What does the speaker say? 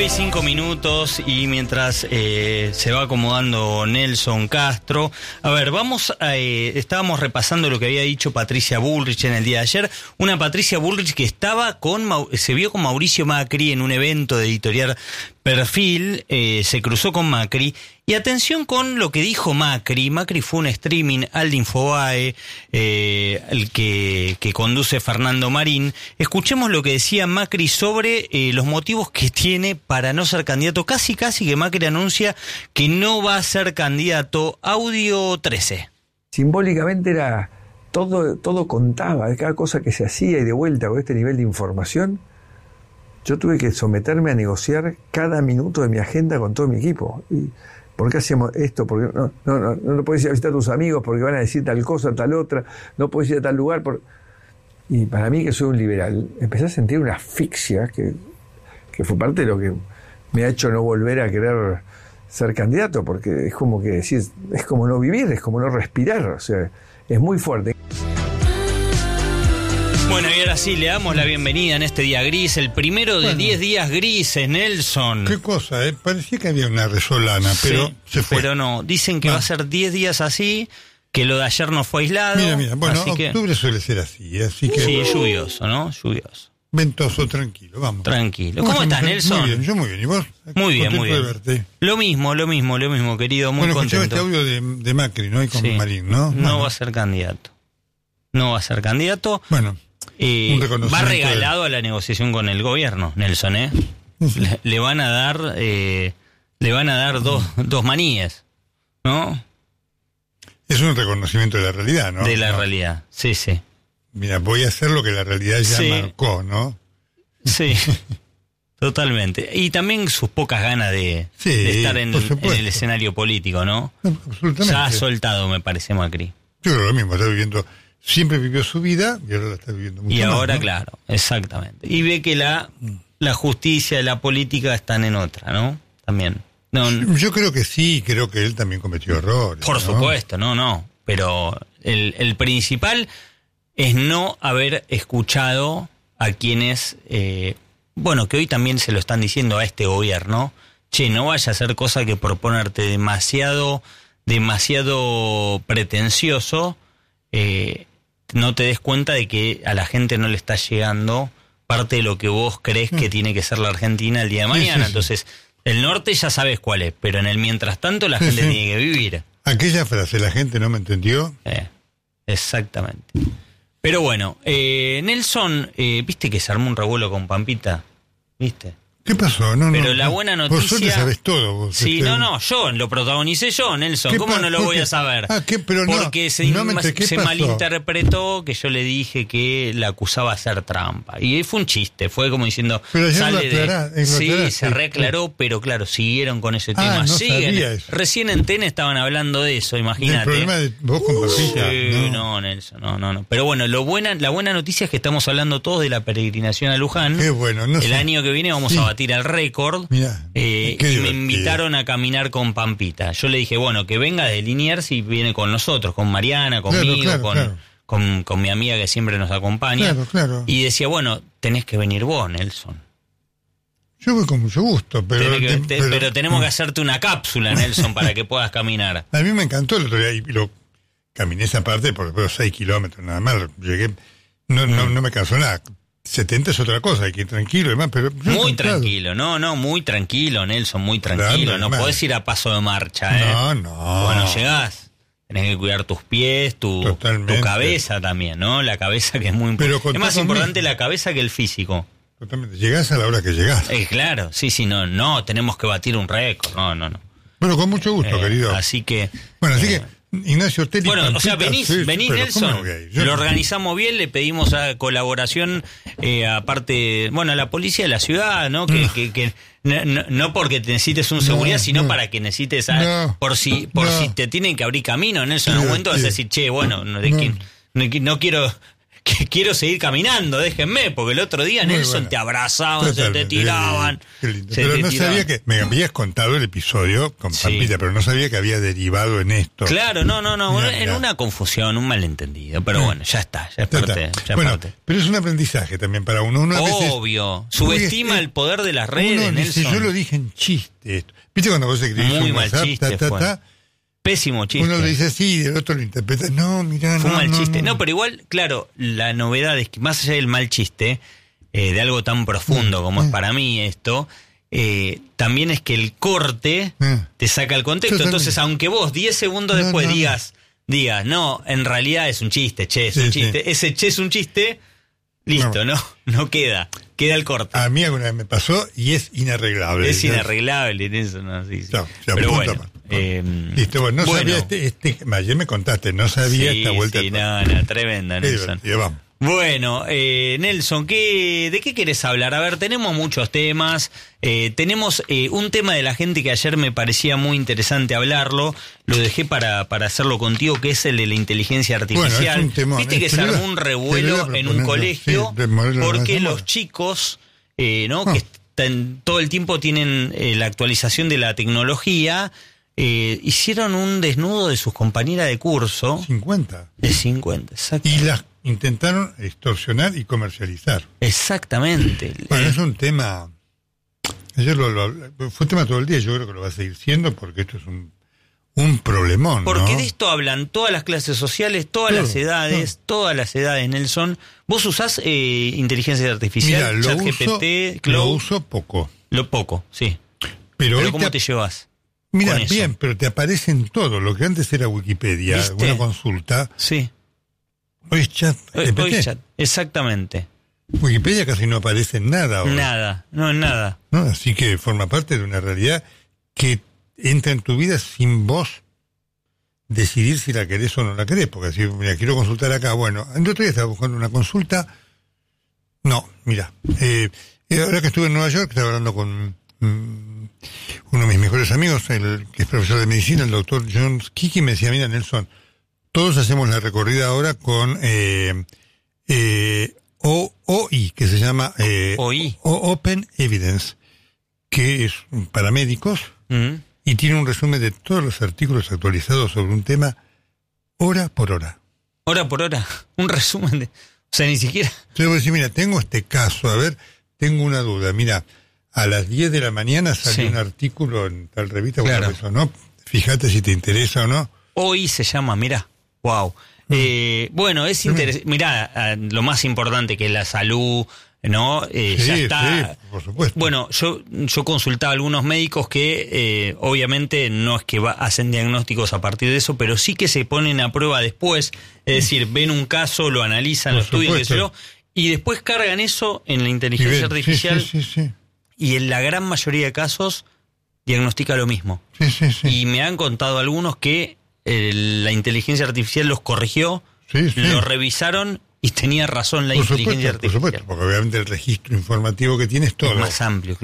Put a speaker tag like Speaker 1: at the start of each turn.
Speaker 1: 9:05 y mientras se va acomodando Nelson Castro, a ver, estábamos repasando lo que había dicho Patricia Bullrich en el día de ayer, una Patricia Bullrich que se vio con Mauricio Macri en un evento de Editorial Perfil, se cruzó con Macri, y atención con lo que dijo Macri. Macri fue un streaming al de Infobae, el que conduce Fernando Marín. Escuchemos lo que decía Macri sobre los motivos que tiene para no ser candidato. Casi que Macri anuncia que no va a ser candidato. Audio 13.
Speaker 2: Simbólicamente era todo contaba, de cada cosa que se hacía, y de vuelta con este nivel de información, yo tuve que someterme a negociar cada minuto de mi agenda con todo mi equipo. ¿Por qué hacemos esto? Porque no puedes ir a visitar a tus amigos porque van a decir tal cosa, tal otra, no puedes ir a tal lugar. Y para mí, que soy un liberal, empecé a sentir una asfixia que fue parte de lo que me ha hecho no volver a querer ser candidato, porque es como que decir, es como no vivir, es como no respirar, o sea, es muy fuerte.
Speaker 1: Bueno, y ahora sí, le damos la bienvenida en este día gris, el primero de 10 días grises, Nelson.
Speaker 3: Qué cosa, parecía que había una resolana, pero
Speaker 1: sí,
Speaker 3: se fue.
Speaker 1: Pero no, dicen que va a ser 10 días así, que lo de ayer no fue aislado.
Speaker 3: Mira, bueno, octubre suele ser así que...
Speaker 1: Sí, lluvioso, ¿no? Lluvioso.
Speaker 3: Ventoso, tranquilo, vamos.
Speaker 1: Tranquilo. ¿Cómo estás, Nelson?
Speaker 3: Muy bien, yo muy bien, ¿y vos?
Speaker 1: Muy bien, muy bien.
Speaker 3: De verte.
Speaker 1: Lo mismo, querido, muy contento.
Speaker 3: Bueno, escuchaba este audio de Macri, ¿no? Y con Marín, ¿no?
Speaker 1: No va a ser candidato.
Speaker 3: Bueno.
Speaker 1: Va regalado a la negociación con el gobierno, Nelson, Sí. Le van a dar dos maníes, ¿no?
Speaker 3: Es un reconocimiento de la realidad, ¿no?
Speaker 1: De la realidad, sí.
Speaker 3: Mira, voy a hacer lo que la realidad ya marcó, ¿no?
Speaker 1: Sí, totalmente. Y también sus pocas ganas de estar en el escenario político, ¿no?
Speaker 3: Absolutamente.
Speaker 1: Ya ha soltado, me parece, Macri.
Speaker 3: Yo creo lo mismo, siempre vivió su vida y ahora la está viviendo mucho más.
Speaker 1: Y ahora,
Speaker 3: ¿no?
Speaker 1: claro, exactamente. Y ve que la justicia y la política están en otra, ¿no? También. No,
Speaker 3: yo creo que sí, creo que él también cometió errores.
Speaker 1: Por supuesto, no. Pero el principal es no haber escuchado a quienes, que hoy también se lo están diciendo a este gobierno, no vaya a hacer cosa que por ponerte demasiado pretencioso, no te des cuenta de que a la gente no le está llegando parte de lo que vos crees que tiene que ser la Argentina el día de mañana. Sí. Entonces, el norte ya sabes cuál es, pero en el mientras tanto la gente tiene que vivir.
Speaker 3: Aquella frase, la gente no me entendió.
Speaker 1: Exactamente. Pero bueno, Nelson, ¿viste que se armó un revuelo con Pampita? ¿Viste?
Speaker 3: ¿Qué pasó?
Speaker 1: Pero la buena noticia...
Speaker 3: Por suerte sabes todo vos.
Speaker 1: Sí, yo lo protagonicé yo, Nelson. ¿Cómo no lo voy a saber? Porque se malinterpretó que yo le dije que la acusaba de hacer trampa. Y fue un chiste, fue como diciendo...
Speaker 3: Pero ya
Speaker 1: se reaclaró, pero claro, siguieron con ese tema.
Speaker 3: No sabía eso.
Speaker 1: Recién en TN estaban hablando de eso, imagínate.
Speaker 3: El problema de vos con Pampita.
Speaker 1: No, Nelson, no. Pero bueno, la buena noticia es que estamos hablando todos de la peregrinación a Luján.
Speaker 3: Qué bueno.
Speaker 1: El año que viene vamos a batir al récord.
Speaker 3: Mirá,
Speaker 1: y me invitaron a caminar con Pampita. Yo le dije, que venga de Liniers y viene con nosotros, con Mariana, conmigo, con mi amiga que siempre nos acompaña.
Speaker 3: Claro.
Speaker 1: Y decía, tenés que venir vos, Nelson.
Speaker 3: Yo voy con mucho gusto,
Speaker 1: pero tenemos que hacerte una cápsula, Nelson, para que puedas caminar.
Speaker 3: A mí me encantó el otro día y caminé esa parte por 6 kilómetros nada más. Llegué, no me cansó nada. 70 es otra cosa, hay que ir tranquilo y demás, pero...
Speaker 1: Muy tranquilo, muy tranquilo, Nelson, muy tranquilo.
Speaker 3: Claro,
Speaker 1: no podés ir a paso de marcha,
Speaker 3: No.
Speaker 1: Cuando llegás, tenés que cuidar tus pies, tu cabeza también, ¿no? La cabeza, que es muy importante. Es más importante la cabeza que el físico.
Speaker 3: Totalmente. Llegás a la hora que llegás.
Speaker 1: Claro, sí, no, tenemos que batir un récord, no.
Speaker 3: Bueno, con mucho gusto, querido.
Speaker 1: Así que...
Speaker 3: Ignacio Telly.
Speaker 1: Pampita, venís, Nelson. Lo organizamos bien, le pedimos colaboración, aparte, a la policía de la ciudad, ¿no? Que no porque te necesites un seguridad, sino para que necesites, por si te tienen que abrir camino, Nelson. En un momento vas a decir, no quiero que quiero seguir caminando, déjenme, porque el otro día Nelson te abrazaban,
Speaker 3: Totalmente,
Speaker 1: se te tiraban.
Speaker 3: Qué lindo. Pero no sabía que, me habías contado el episodio con Pampita, pero no sabía que había derivado en esto.
Speaker 1: Claro, no,
Speaker 3: Mirá.
Speaker 1: en una confusión, un malentendido, pero bueno, ya está, ya es parte.
Speaker 3: Bueno, pero es un aprendizaje también para uno. Uno a veces,
Speaker 1: obvio, subestima el poder de las redes,
Speaker 3: uno dice,
Speaker 1: Nelson.
Speaker 3: yo lo dije en chiste esto. ¿Viste cuando vos escribís
Speaker 1: Muy
Speaker 3: un
Speaker 1: mal
Speaker 3: WhatsApp,
Speaker 1: chiste Pésimo chiste.
Speaker 3: Uno lo dice así y el otro lo interpreta. No, mirá,
Speaker 1: Fue un mal chiste.
Speaker 3: No.
Speaker 1: No, pero igual, claro, la novedad es que más allá del mal chiste, de algo tan profundo como es para mí esto, también es que el corte te saca el contexto. Entonces, aunque vos 10 segundos después digas, no, en realidad es un chiste, es un chiste. Sí. Ese es un chiste, listo, no queda el corte.
Speaker 3: A mí alguna vez me pasó y es inarreglable.
Speaker 1: Es inarreglable en eso, no, sí.
Speaker 3: Ya,
Speaker 1: pero bueno.
Speaker 3: Listo, bueno, no sabía ayer me contaste, no sabía esta vuelta.
Speaker 1: Sí, tremenda, Nelson.
Speaker 3: Vamos.
Speaker 1: Bueno, Nelson, ¿de qué querés hablar? A ver, tenemos muchos temas. Tenemos un tema de la gente que ayer me parecía muy interesante hablarlo. Lo dejé para hacerlo contigo, que es el de la inteligencia artificial.
Speaker 3: Bueno, es un temón.
Speaker 1: Viste que se armó un revuelo en un colegio porque los chicos, que todo el tiempo tienen la actualización de la tecnología, hicieron un desnudo de sus compañeras de curso.
Speaker 3: 50.
Speaker 1: De 50, exacto.
Speaker 3: Y las intentaron extorsionar y comercializar.
Speaker 1: Exactamente.
Speaker 3: Bueno, es un tema. Ayer fue tema todo el día, yo creo que lo va a seguir siendo porque esto es un problemón.
Speaker 1: Porque de esto hablan todas las clases sociales, todas las edades, Nelson. ¿Vos usás inteligencia artificial?
Speaker 3: Mira,
Speaker 1: ChatGPT,
Speaker 3: lo uso poco.
Speaker 1: Lo poco, sí.
Speaker 3: Pero
Speaker 1: ¿cómo te llevas?
Speaker 3: Mira, bien, pero te aparecen todo. Lo que antes era Wikipedia, una consulta.
Speaker 1: Sí.
Speaker 3: Hoy es chat.
Speaker 1: Hoy es chat, exactamente.
Speaker 3: Wikipedia casi no aparece en nada ahora.
Speaker 1: Nada, no en nada.
Speaker 3: ¿No? Así que forma parte de una realidad que entra en tu vida sin vos decidir si la querés o no la querés. Porque si mira, quiero consultar acá, bueno, el otro día estaba buscando una consulta. No, mira, ahora que estuve en Nueva York, estaba hablando con uno de mis mejores amigos, el que es profesor de medicina, el doctor John Kiki, me decía, mira, Nelson, todos hacemos la recorrida ahora con OI, que se llama
Speaker 1: OI.
Speaker 3: Open Evidence, que es para médicos y tiene un resumen de todos los artículos actualizados sobre un tema hora por hora.
Speaker 1: Hora por hora, un resumen de... O sea, ni siquiera...
Speaker 3: Entonces voy a decir, mira, tengo este caso, a ver, tengo una duda, mira, a las 10 de la mañana salió un artículo en tal revista,
Speaker 1: claro.
Speaker 3: Eso, ¿no? Fíjate si te interesa o no.
Speaker 1: Hoy se llama, mira, wow. Bueno, es interesante. Mirá, lo más importante que es la salud, ¿no? Ya está.
Speaker 3: Sí, por supuesto.
Speaker 1: Bueno, yo consultaba a algunos médicos que obviamente no es que hacen diagnósticos a partir de eso, pero sí que se ponen a prueba después. Es decir, ven un caso, lo analizan, lo estudian, qué sé yo, y después cargan eso en la inteligencia artificial.
Speaker 3: Sí.
Speaker 1: Y en la gran mayoría de casos diagnostica lo mismo.
Speaker 3: Sí.
Speaker 1: Y me han contado algunos que la inteligencia artificial los corrigió, lo revisaron y tenía razón la inteligencia artificial.
Speaker 3: Por supuesto, porque obviamente el registro informativo que tiene es todo.
Speaker 1: Es más amplio.